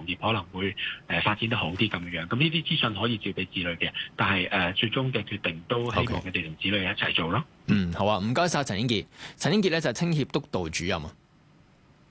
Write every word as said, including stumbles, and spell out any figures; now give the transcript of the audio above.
業可能會誒發展得好啲咁樣。咁呢啲資訊可以照俾子女嘅，但係誒、呃、最終嘅決定都希望佢哋同子女一齊做咯。 嗯，好啊，唔該晒陳英傑。陳英傑咧就係青協督導主任啊。